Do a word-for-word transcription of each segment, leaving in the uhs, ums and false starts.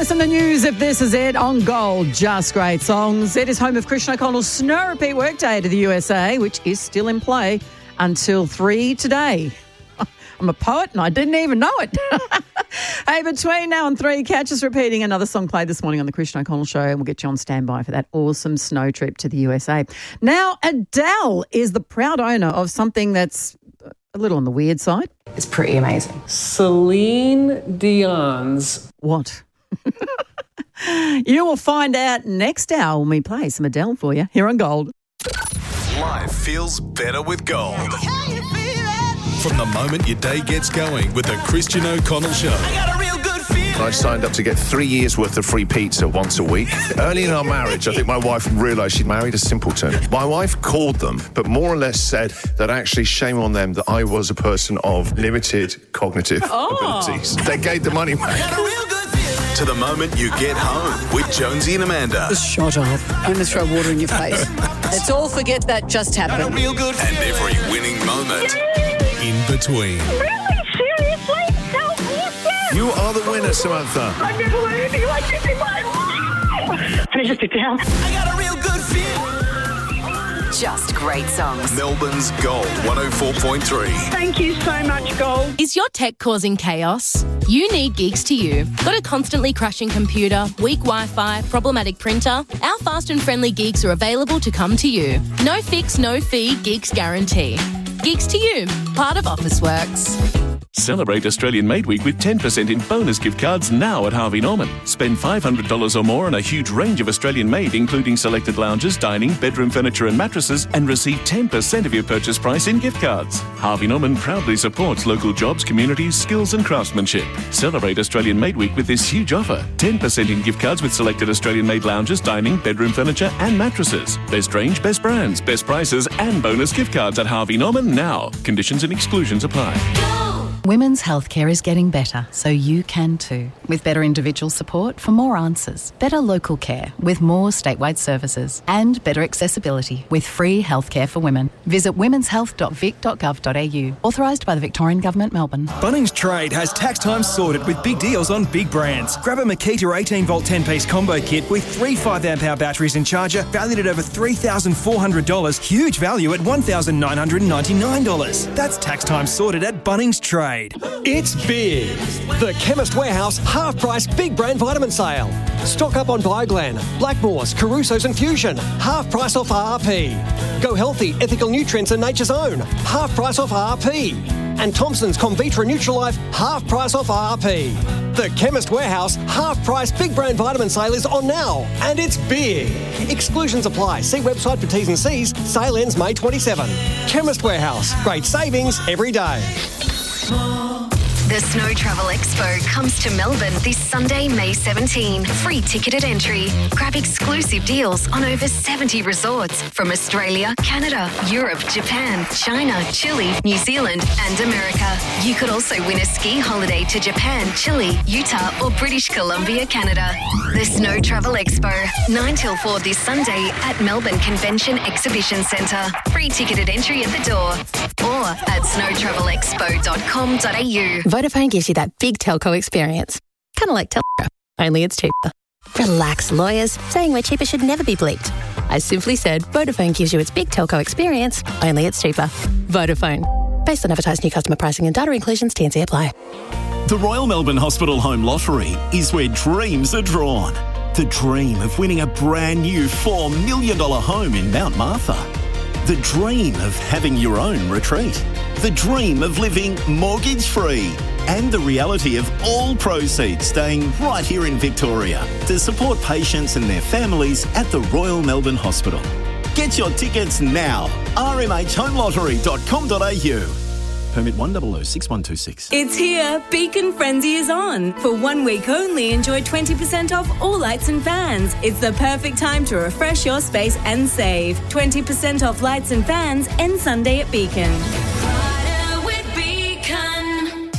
Listen to news if this is it on Gold. Just great songs. It is home of Christian O'Connell's Snow Repeat Workday to the U S A, which is still in play until three today. I'm a poet and I didn't even know it. Hey, between now and three, catch us repeating another song played this morning on the Christian O'Connell Show, and we'll get you on standby for that awesome snow trip to the U S A. Now, Adele is the proud owner of something that's a little on the weird side. It's pretty amazing. Celine Dion's... What? You will find out next hour when we play some Adele for you here on Gold. Life feels better with Gold. From the moment your day gets going with the Christian O'Connell Show. I got a real good feeling. I signed up to get three years' worth of free pizza once a week. Early in our marriage, I think my wife realised she'd married a simpleton. My wife called them, but more or less said that actually shame on them that I was a person of limited cognitive Oh. abilities. They gave the money back. Got a real good feeling. To the moment you get home with Jonesy and Amanda. Shut up. I'm going to throw water in your face. Let's all forget that just Got a happened. real good And feeling. every winning moment in between. Really? Seriously? So awesome! You are the winner, Samantha. I've never heard anything like this in my life! Can I just sit down? I got a real good feeling. Just great songs. Melbourne's Gold one oh four point three. Thank you so much, Gold. Is your tech causing chaos? You need Geeks to You. Got a constantly crashing computer, weak Wi-Fi, problematic printer? Our fast and friendly Geeks are available to come to you. No fix, no fee, Geeks guarantee. Geeks to You, part of Officeworks. Celebrate Australian Made Week with ten percent in bonus gift cards now at Harvey Norman. Spend five hundred dollars or more on a huge range of Australian made, including selected lounges, dining, bedroom furniture and mattresses, and receive ten percent of your purchase price in gift cards. Harvey Norman proudly supports local jobs, communities, skills and craftsmanship. Celebrate Australian Made Week with this huge offer. ten percent in gift cards with selected Australian made lounges, dining, bedroom furniture and mattresses. Best range, best brands, best prices and bonus gift cards at Harvey Norman now. Conditions and exclusions apply. Women's healthcare is getting better, so you can too. With better individual support for more answers, better local care with more statewide services, and better accessibility with free healthcare for women. Visit womens health dot vic dot gov dot a u. Authorised by the Victorian Government, Melbourne. Bunnings Trade has tax time sorted with big deals on big brands. Grab a Makita eighteen volt ten piece combo kit with three five amp hour batteries and charger valued at over three thousand four hundred dollars. Huge value at one thousand nine hundred ninety-nine dollars. That's tax time sorted at Bunnings Trade. It's big. The Chemist Warehouse half-price big brand vitamin sale. Stock up on Bioglan, Blackmores, Caruso's and Fusion. Half price off R R P. Go healthy, ethical nutrients and Nature's Own. Half price off R R P. And Thompson's Convitra Nutrilife half price off R R P. The Chemist Warehouse half-price big brand vitamin sale is on now, and it's big. Exclusions apply. See website for T's and C's. Sale ends May twenty-seventh. Chemist Warehouse. Great savings every day. The Snow Travel Expo comes to Melbourne this Sunday, May seventeenth. Free ticketed entry. Grab exclusive deals on over seventy resorts from Australia, Canada, Europe, Japan, China, Chile, New Zealand and America. You could also win a ski holiday to Japan, Chile, Utah or British Columbia, Canada. The Snow Travel Expo, nine till four this Sunday at Melbourne Convention Exhibition Centre. Free ticketed entry at the door or at snow travel expo dot com dot a u. Vodafone gives you that big telco experience. Kind of like Telstra, only it's cheaper. Relax, lawyers. Saying we're cheaper should never be bleeped. I simply said Vodafone gives you its big telco experience, only it's cheaper. Vodafone. Based on advertised new customer pricing and data inclusions, T and C apply. The Royal Melbourne Hospital Home Lottery is where dreams are drawn. The dream of winning a brand new four million dollars home in Mount Martha. The dream of having your own retreat. The dream of living mortgage-free. And the reality of all proceeds staying right here in Victoria to support patients and their families at the Royal Melbourne Hospital. Get your tickets now. r m h home lottery dot com dot a u. Permit one zero zero six one two six. It's here. Beacon Frenzy is on. For one week only, enjoy twenty percent off all lights and fans. It's the perfect time to refresh your space and save. twenty percent off lights and fans ends Sunday at Beacon.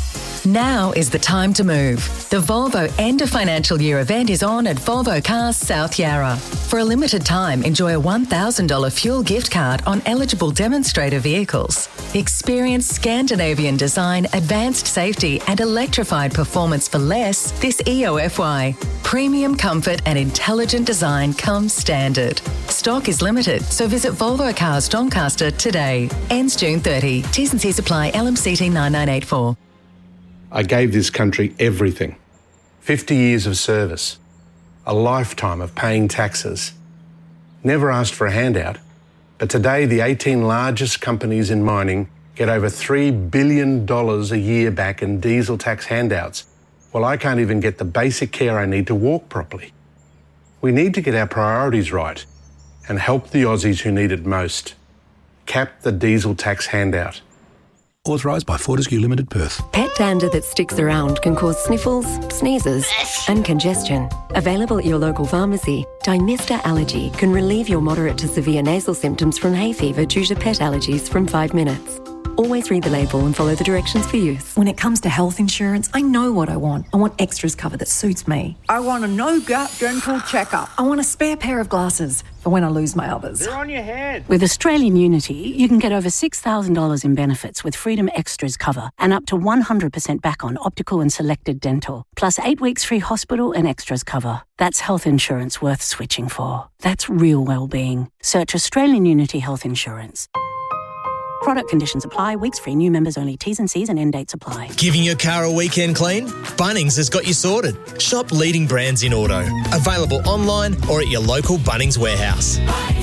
Now is the time to move. The Volvo End of Financial Year event is on at Volvo Cars South Yarra. For a limited time, enjoy a one thousand dollars fuel gift card on eligible demonstrator vehicles. Experience Scandinavian design, advanced safety and electrified performance for less this E O F Y. Premium comfort and intelligent design comes standard. Stock is limited, so visit Volvo Cars Doncaster today. Ends June thirtieth. T's and C's apply. L M C T nine nine eight four. I gave this country everything. fifty years of service. A lifetime of paying taxes. Never asked for a handout. But today, the eighteen largest companies in mining get over three billion dollars a year back in diesel tax handouts. Well, I can't even get the basic care I need to walk properly. We need to get our priorities right and help the Aussies who need it most. Cap the diesel tax handout. Authorised by Fortescue Limited, Perth. Pet dander that sticks around can cause sniffles, sneezes and congestion. Available at your local pharmacy, Dymista Allergy can relieve your moderate to severe nasal symptoms from hay fever due to pet allergies from five minutes. Always read the label and follow the directions for use. When it comes to health insurance, I know what I want. I want extras cover that suits me. I want a no-gut dental checkup. I want a spare pair of glasses for when I lose my others. They're on your head. With Australian Unity, you can get over six thousand dollars in benefits with Freedom Extras cover and up to one hundred percent back on optical and selected dental, plus eight weeks free hospital and extras cover. That's health insurance worth switching for. That's real well-being. Search Australian Unity Health Insurance. Product conditions apply. Weeks free. New members only. T's and C's and end dates apply. Giving your car a weekend clean? Bunnings has got you sorted. Shop leading brands in auto. Available online or at your local Bunnings warehouse.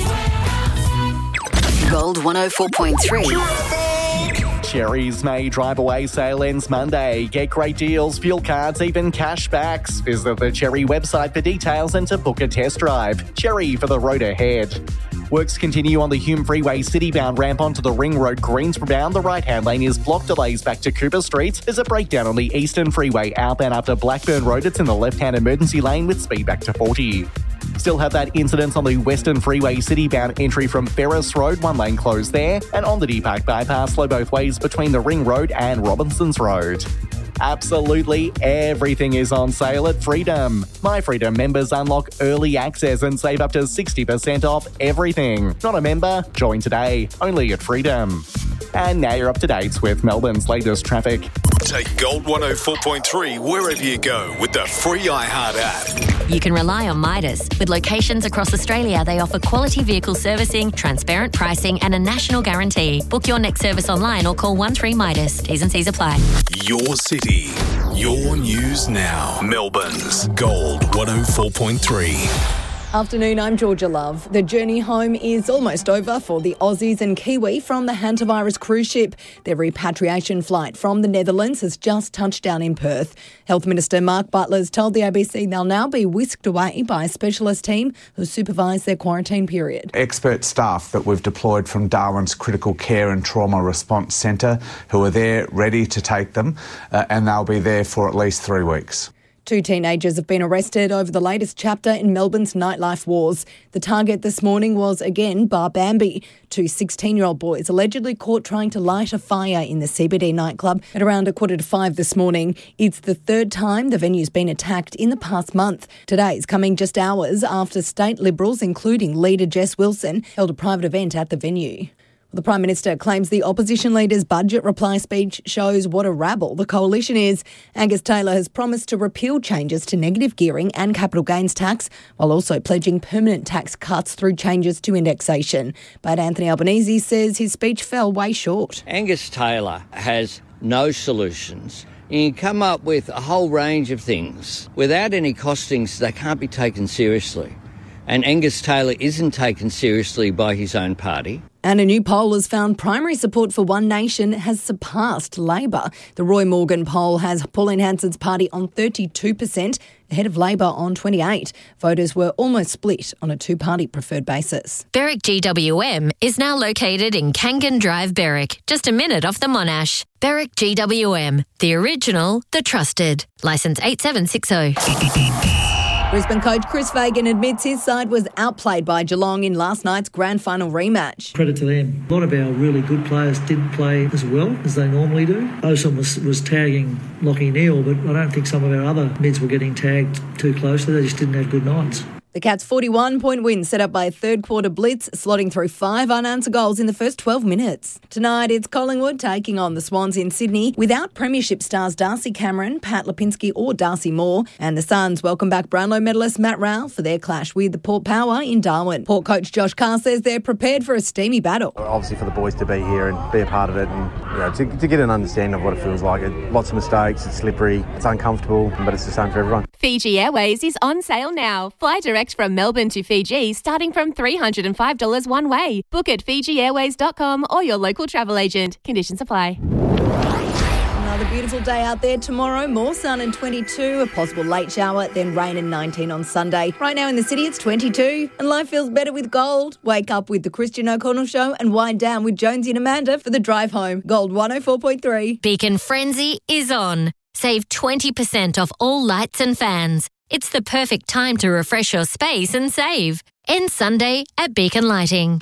Gold one oh four point three. Cherry's May Drive Away sale ends Monday. Get great deals, fuel cards, even cash backs. Visit the Cherry website for details and to book a test drive. Cherry for the road ahead. Works continue on the Hume Freeway city-bound ramp onto the Ring Road Greensboro bound. The right-hand lane is blocked. Delays back to Cooper Street. There's a breakdown on the Eastern Freeway outbound after Blackburn Road. It's in the left-hand emergency lane with speed back to forty. Still have that incident on the Western Freeway city-bound entry from Ferris Road. One lane closed there. And on the D-Park bypass, slow both ways between the Ring Road and Robinsons Road. Absolutely everything is on sale at Freedom. My Freedom members unlock early access and save up to sixty percent off everything. Not a member? Join today. Only at Freedom. And now you're up to date with Melbourne's latest traffic. Take Gold one oh four point three wherever you go with the free iHeart app. You can rely on Midas. With locations across Australia, they offer quality vehicle servicing, transparent pricing and a national guarantee. Book your next service online or call one three Midas. T's and C's apply. Your city, your news now. Melbourne's Gold one oh four point three. Afternoon, I'm Georgia Love. The journey home is almost over for the Aussies and Kiwi from the hantavirus cruise ship. Their repatriation flight from the Netherlands has just touched down in Perth. Health Minister Mark Butler has told the A B C they'll now be whisked away by a specialist team who supervise their quarantine period. Expert staff that we've deployed from Darwin's Critical Care and Trauma Response Centre who are there ready to take them, uh, and they'll be there for at least three weeks. Two teenagers have been arrested over the latest chapter in Melbourne's nightlife wars. The target this morning was, again, Bar Bambi. Two sixteen-year-old boys allegedly caught trying to light a fire in the C B D nightclub at around a quarter to five this morning. It's the third time the venue's been attacked in the past month. Today's coming just hours after state Liberals, including leader Jess Wilson, held a private event at the venue. The Prime Minister claims the opposition leader's budget reply speech shows what a rabble the coalition is. Angus Taylor has promised to repeal changes to negative gearing and capital gains tax, while also pledging permanent tax cuts through changes to indexation. But Anthony Albanese says his speech fell way short. Angus Taylor has no solutions. You can come up with a whole range of things. Without any costings, they can't be taken seriously. And Angus Taylor isn't taken seriously by his own party. And a new poll has found primary support for One Nation has surpassed Labor. The Roy Morgan poll has Pauline Hanson's party on thirty-two percent, ahead of Labor on twenty-eight. Voters were almost split on a two-party preferred basis. Berwick G W M is now located in Kangan Drive, Berwick, just a minute off the Monash. Berwick G W M, the original, the trusted. Licence eight seven six zero. Brisbane coach Chris Fagan admits his side was outplayed by Geelong in last night's grand final rematch. Credit to them. A lot of our really good players didn't play as well as they normally do. Osom was, was tagging Lockie Neal, but I don't think some of our other mids were getting tagged too closely. They just didn't have good nights. The Cats' forty-one point win set up by a third-quarter blitz, slotting through five unanswered goals in the first twelve minutes. Tonight, it's Collingwood taking on the Swans in Sydney without premiership stars Darcy Cameron, Pat Lipinski or Darcy Moore. And the Suns welcome back Brownlow medalist Matt Rowell for their clash with the Port Power in Darwin. Port coach Josh Carr says they're prepared for a steamy battle. Obviously for the boys to be here and be a part of it and you know, to, to get an understanding of what it feels like. It, lots of mistakes, it's slippery, it's uncomfortable, but it's the same for everyone. Fiji Airways is on sale now. Fly direct from Melbourne to Fiji starting from three hundred five dollars one way. Book at fiji airways dot com or your local travel agent. Conditions apply. Another beautiful day out there tomorrow. More sun and twenty-two, a possible late shower, then rain and nineteen on Sunday. Right now in the city, it's twenty-two, and life feels better with Gold. Wake up with the Christian O'Connell Show and wind down with Jonesy and Amanda for the drive home. Gold one oh four point three. Beacon Frenzy is on. Save twenty percent off all lights and fans. It's the perfect time to refresh your space and save. End Sunday at Beacon Lighting.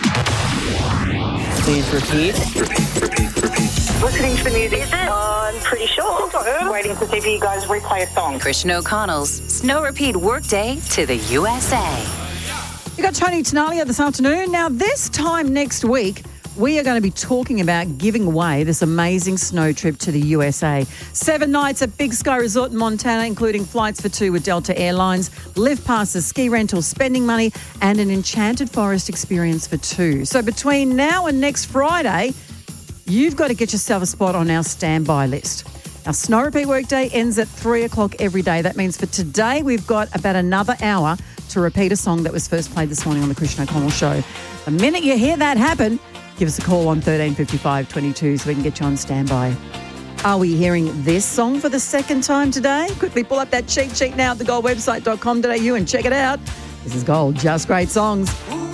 Please repeat. Repeat, repeat, repeat. Listening to the music? Is it? I'm pretty sure. I'm waiting to see if you guys replay a song. Christian O'Connell's Snow Repeat Workday to the U S A. You got Tony Tenalia this afternoon. Now, this time next week, we are going to be talking about giving away this amazing snow trip to the U S A. Seven nights at Big Sky Resort in Montana, including flights for two with Delta Airlines, lift passes, ski rentals, spending money, and an enchanted forest experience for two. So between now and next Friday, you've got to get yourself a spot on our standby list. Our Snow Repeat Workday ends at three o'clock every day. That means for today, we've got about another hour to repeat a song that was first played this morning on the Christian O'Connell Show. The minute you hear that happen, give us a call on thirteen fifty-five twenty-two so we can get you on standby. Are we hearing this song for the second time today? Quickly pull up that cheat sheet now at the gold website dot com dot a u and check it out. This is Gold, Just Great Songs.